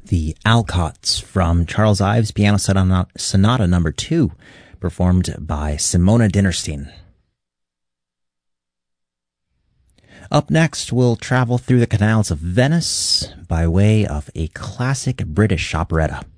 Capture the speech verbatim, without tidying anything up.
The Alcotts from Charles Ives Piano Sonata, Sonata Number two, performed by Simona Dinnerstein. Up next, we'll travel through the canals of Venice by way of a classic British operetta.